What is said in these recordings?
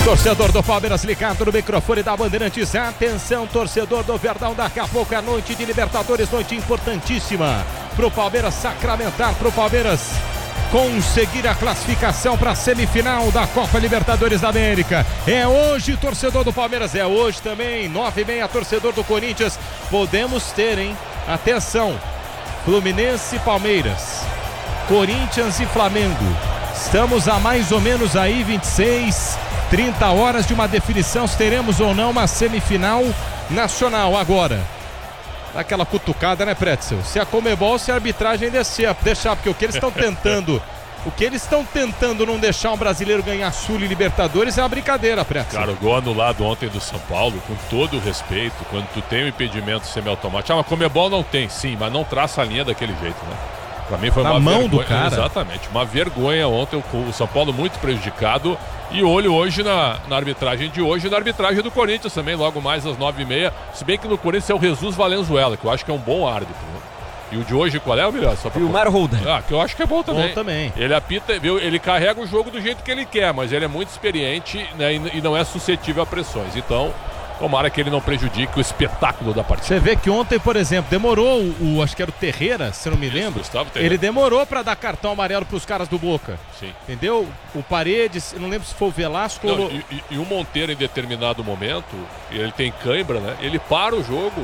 Torcedor do Palmeiras ligado no microfone da Bandeirantes. Atenção, torcedor do Verdão. Daqui a pouco é noite de Libertadores, noite importantíssima para o Palmeiras sacramentar, para o Palmeiras conseguir a classificação para a semifinal da Copa Libertadores da América. É hoje, torcedor do Palmeiras, é hoje também, 9h30, torcedor do Corinthians. Podemos ter, hein? Atenção, Fluminense e Palmeiras, Corinthians e Flamengo. Estamos a mais ou menos aí 30 horas de uma definição se teremos ou não uma semifinal nacional. Agora, aquela cutucada, né, Pretzel? Se a Conmebol, se a arbitragem deixar, porque o que eles estão tentando não deixar um brasileiro ganhar Sul e Libertadores é uma brincadeira, Pretzel. Cara, o gol anulado ontem do São Paulo, com todo o respeito, quando tu tem um impedimento semiautomático, a Conmebol não tem, sim, mas não traça a linha daquele jeito, né? Pra mim foi uma mão vergonha, do cara. Exatamente, uma vergonha ontem, o São Paulo muito prejudicado. E olho hoje na arbitragem de hoje e na arbitragem do Corinthians também, logo mais às 9h30. Se bem que no Corinthians é o Jesus Valenzuela, que eu acho que é um bom árbitro, né? E o de hoje qual é o melhor? E o Mário Holden. Que eu acho que é bom também. Bom também. Ele apita, viu? Ele carrega o jogo do jeito que ele quer, mas ele é muito experiente, né? E não é suscetível a pressões. Então, tomara que ele não prejudique o espetáculo da partida. Você vê que ontem, por exemplo, demorou acho que era o Terreira, se eu não me lembro. Gustavo Terreira. Ele demorou para dar cartão amarelo pros caras do Boca. Sim. Entendeu? O Paredes, eu não lembro se foi o Velasco Não, ou... e o Monteiro, em determinado momento, ele tem cãibra, né? Ele para o jogo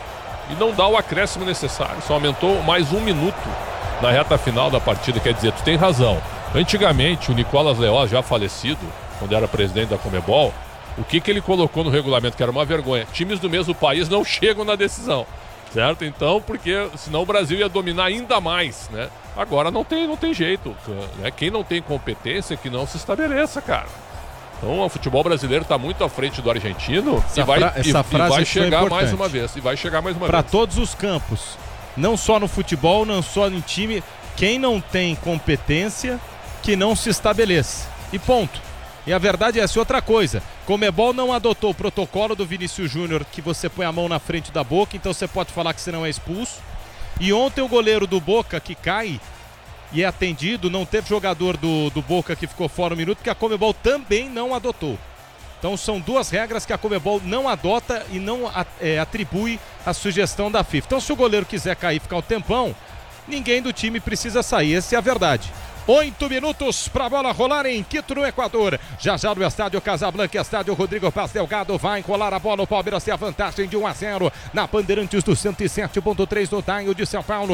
e não dá o acréscimo necessário. Só aumentou mais 1 minuto na reta final da partida. Quer dizer, tu tem razão. Antigamente, o Nicolas Leoz, já falecido, quando era presidente da Conmebol, o que ele colocou no regulamento, que era uma vergonha? Times do mesmo país não chegam na decisão, certo? Então, porque senão o Brasil ia dominar ainda mais, né? Agora não tem jeito, né? Quem não tem competência, que não se estabeleça, cara. Então, o futebol brasileiro está muito à frente do argentino e vai chegar mais uma vez. E vai chegar mais uma vez. Para todos os campos, não só no futebol, não só em time, quem não tem competência, que não se estabeleça. E ponto. E a verdade é essa. Outra coisa, Conmebol não adotou o protocolo do Vinícius Júnior, que você põe a mão na frente da boca, então você pode falar que você não é expulso. E ontem o goleiro do Boca que cai e é atendido, não teve jogador do Boca que ficou fora 1 minuto, porque a Conmebol também não adotou. Então são 2 regras que a Conmebol não adota e não atribui a sugestão da FIFA. Então se o goleiro quiser cair e ficar um tempão, ninguém do time precisa sair, essa é a verdade. 8 minutos para a bola rolar em Quito, no Equador. Já no estádio Casablanca, estádio Rodrigo Paz Delgado, vai enrolar a bola. O Palmeiras tem a vantagem de 1-0 na Bandeirantes do 107.3 do Taio de São Paulo,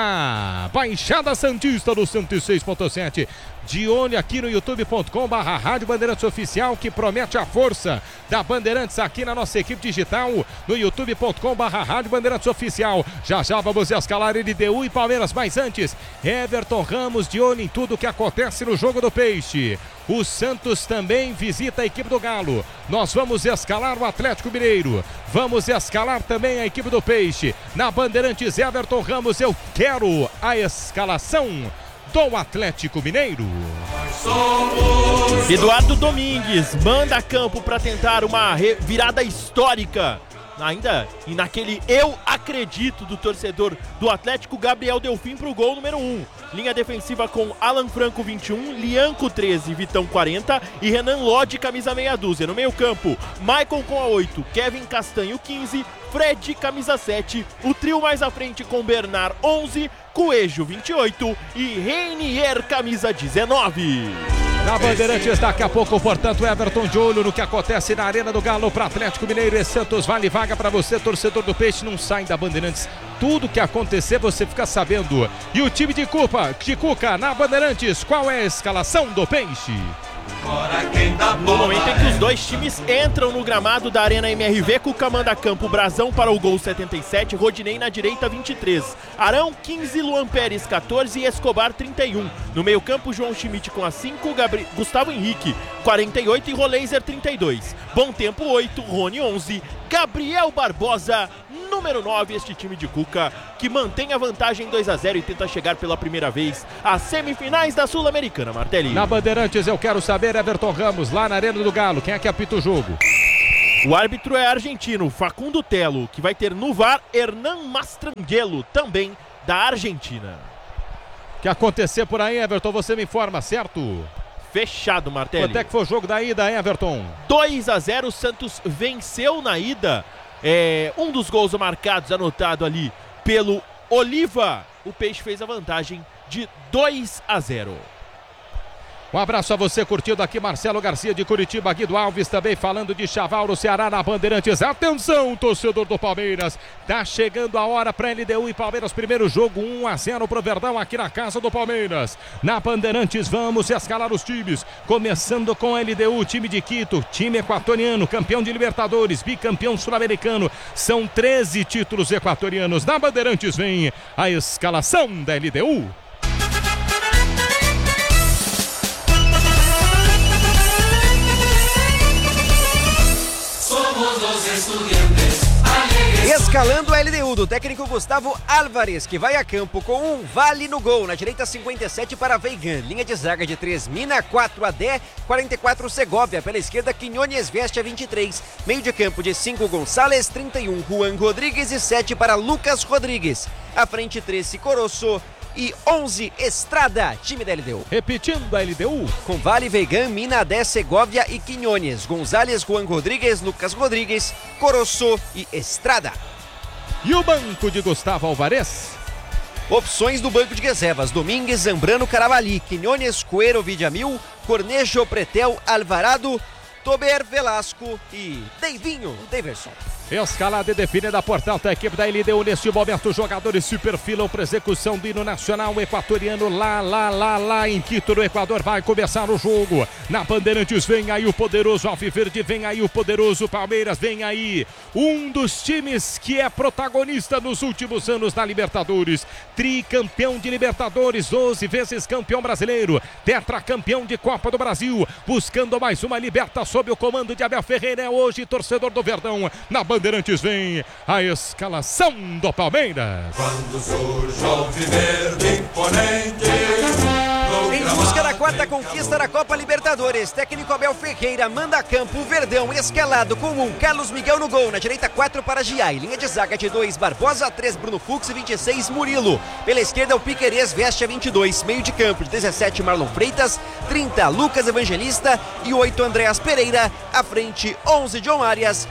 na Baixada Santista do 106.7. De olho aqui no youtube.com/Rádio Bandeirantes Oficial, que promete a força da Bandeirantes aqui na nossa equipe digital, no youtube.com/Rádio Bandeirantes Oficial. Já vamos escalar LDU e Palmeiras, mas antes, Everton Ramos de olho em tudo que acontece no jogo do Peixe. O Santos também visita a equipe do Galo. Nós vamos escalar o Atlético Mineiro. Vamos escalar também a equipe do Peixe. Na Bandeirantes, Everton Ramos, eu quero a escalação do Atlético Mineiro. Eduardo Domingues manda a campo para tentar uma virada histórica. Ainda e naquele eu acredito do torcedor do Atlético, Gabriel Delfim para o gol número 1. Linha defensiva com Alan Franco 21, Lianco 13, Vitão 40 e Renan Lodge camisa meia dúzia. No meio campo, Maicon com a 8, Kevin Castanho 15, Fred camisa 7, o trio mais à frente com Bernard 11, Coelho 28 e Reinier camisa 19. Na Bandeirantes, daqui a pouco, portanto, Everton de olho no que acontece na Arena do Galo para Atlético Mineiro e Santos. Vale vaga para você, torcedor do Peixe, não sai da Bandeirantes. Tudo que acontecer você fica sabendo. E o time de Cuca na Bandeirantes, qual é a escalação do Peixe? No momento em que os dois times entram no gramado da Arena MRV, Cuca manda campo, Brazão para o gol 77, Rodinei na direita 23, Arão 15, Luan Pérez 14 e Escobar 31. No meio campo, João Schmidt com a 5, Gustavo Henrique 48 e Roleiser 32. Bom tempo 8, Rony 11, Gabriel Barbosa número 9, este time de Cuca que mantém a vantagem 2-0 e tenta chegar pela primeira vez às semifinais da Sul-Americana, Martelli. Na Bandeirantes, eu quero saber, Everton Ramos, lá na Arena do Galo, quem é que apita o jogo? O árbitro é argentino, Facundo Telo, que vai ter no VAR Hernan Mastrangelo, também da Argentina. O que acontecer por aí, Everton, você me informa, certo? Fechado, Martelli. Quanto é que foi o jogo da ida, Everton? 2-0, o Santos venceu na ida. Um dos gols marcados, anotado ali pelo Oliva. O Peixe fez a vantagem de 2-0. Um abraço a você, curtido aqui, Marcelo Garcia de Curitiba, Guido Alves também falando de Chavalo, Ceará na Bandeirantes. Atenção, torcedor do Palmeiras, tá chegando a hora para LDU e Palmeiras, primeiro jogo 1-0 pro Verdão aqui na casa do Palmeiras. Na Bandeirantes vamos escalar os times, começando com LDU, time de Quito, time equatoriano, campeão de Libertadores, bicampeão sul-americano, são 13 títulos equatorianos. Na Bandeirantes vem a escalação da LDU. Escalando a LDU do técnico Gustavo Álvares, que vai a campo com um Vale no gol. Na direita 57 para Veigan, linha de zaga de 3 Mina, 4 Adé, 44 Segovia, pela esquerda Quinones veste a 23, meio de campo de 5 Gonçalves, 31 Juan Rodrigues e 7 para Lucas Rodrigues. À frente 13 Coroço e 11 Estrada, time da LDU. Repetindo a LDU. Com Vale, Veigan, Mina, Adé, Segovia e Quinones, Gonzalez, Juan Rodrigues, Lucas Rodrigues, Coroço e Estrada. E o banco de Gustavo Álvares? Opções do banco de reservas: Domingues, Zambrano, Caravalli, Quinones, Coelho, Vidamil, Cornejo, Pretel, Alvarado, Tober, Velasco e Deivinho, Daverson. Escalada e definida, portanto, a equipe da LDU neste momento. Os jogadores se perfilam para execução do hino nacional equatoriano lá em Quito, no Equador. Vai começar o jogo. Na Bandeirantes vem aí o poderoso Alviverde, vem aí o poderoso Palmeiras, vem aí um dos times que é protagonista nos últimos anos na Libertadores. Tricampeão de Libertadores, 12 vezes campeão brasileiro, tetracampeão de Copa do Brasil, buscando mais uma liberta sob o comando de Abel Ferreira. É hoje torcedor do Verdão. Na Bandeirantes vem a escalação do Palmeiras. Quando surge o Alviverde imponente, Em busca da quarta conquista da Copa Libertadores, técnico Abel Ferreira manda a campo o Verdão escalado com 1 Carlos Miguel no gol, na direita 4 para Giai, linha de zaga de 2 Barbosa, 3 Bruno Fux e 26 Murilo. Pela esquerda o Piquerez veste a 22, meio de campo de 17 Marlon Freitas, 30 Lucas Evangelista e 8 Andréas Pereira. À frente 11 John Arias,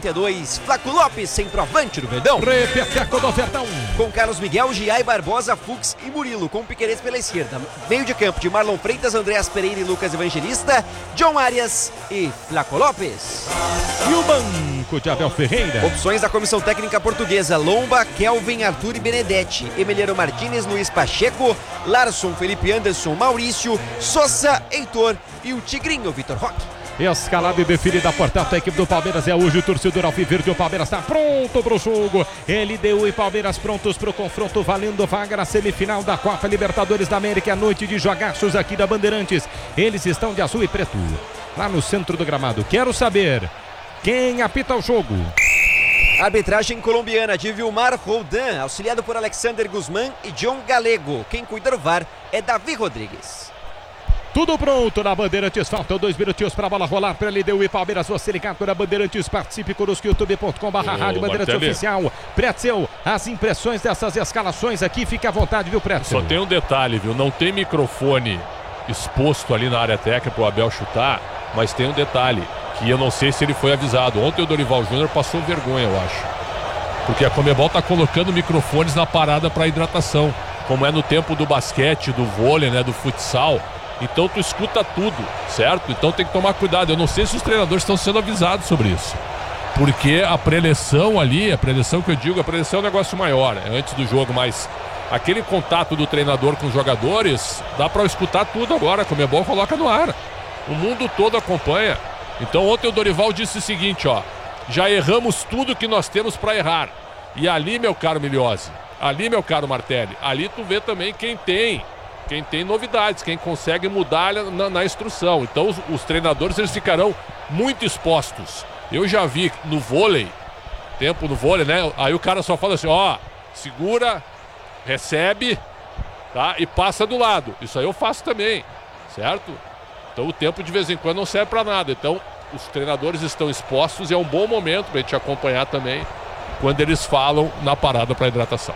42 Flaco Lopes, centroavante do Verdão. Repeteco do Verdão. Com Carlos Miguel, Giai, Barbosa, Fux e Murilo, com Piquerez pela esquerda. Meio de campo de Marlon Freitas, Andréas Pereira e Lucas Evangelista, John Arias e Flaco Lopes. E o banco de Abel Ferreira. Opções da comissão técnica portuguesa: Lomba, Kelvin, Arthur e Benedetti, Emiliano Martínez, Luiz Pacheco, Larson, Felipe Anderson, Maurício, Sosa, Heitor e o Tigrinho, Vitor Roque. Escalada e definida, portanto, a equipe do Palmeiras é hoje o torcedor alviverde. O Palmeiras está pronto para o jogo. LDU e Palmeiras prontos para o confronto, valendo vaga na semifinal da Copa Libertadores da América. A noite de jogaços aqui da Bandeirantes. Eles estão de azul e preto, lá no centro do gramado. Quero saber quem apita o jogo. Arbitragem colombiana de Vilmar Roldan, auxiliado por Alexander Guzmán e John Galego. Quem cuida do VAR é Davi Rodrigues. Tudo pronto na Bandeirantes, faltam 2 minutinhos para a bola rolar para LDU e Palmeiras. Você ligado na Bandeirantes, participe conosco, youtube.com/rádio Bandeirantes Oficial. Pretzel, as impressões dessas escalações aqui, fica à vontade, viu, Pretzel? Só tem um detalhe, viu? Não tem microfone exposto ali na área técnica para o Abel chutar, mas tem um detalhe, que eu não sei se ele foi avisado. Ontem o Dorival Júnior passou vergonha, eu acho. Porque a Conmebol tá colocando microfones na parada para hidratação, como é no tempo do basquete, do vôlei, né, do futsal. Então tu escuta tudo, certo? Então tem que tomar cuidado. Eu não sei se os treinadores estão sendo avisados sobre isso. Porque a preleção ali, a preleção que eu digo, a preleção é um negócio maior, é antes do jogo, mas aquele contato do treinador com os jogadores, dá para escutar tudo agora. A Conmebol coloca no ar. O mundo todo acompanha. Então ontem o Dorival disse o seguinte, ó: já erramos tudo que nós temos para errar. E ali, meu caro Miliose, ali, meu caro Martelli, ali tu vê também quem tem novidades, quem consegue mudar na instrução. Então os treinadores, eles ficarão muito expostos. Eu já vi no vôlei, tempo no vôlei, né? Aí o cara só fala assim, ó, segura, recebe, tá? E passa do lado. Isso aí eu faço também, certo? Então o tempo de vez em quando não serve para nada. Então os treinadores estão expostos e é um bom momento para a gente acompanhar também quando eles falam na parada para hidratação.